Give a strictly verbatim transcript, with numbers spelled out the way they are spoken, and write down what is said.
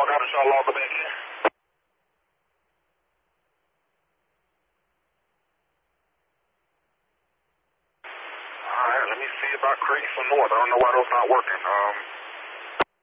out and shall log it back in. Alright, let me see about creating some noise. I don't know why those not working. Um,